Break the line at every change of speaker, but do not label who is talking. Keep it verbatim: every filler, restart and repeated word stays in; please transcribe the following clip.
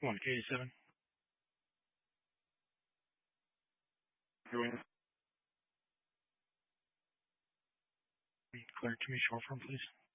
One eighty-seven. Going. Clear to me, short form, please.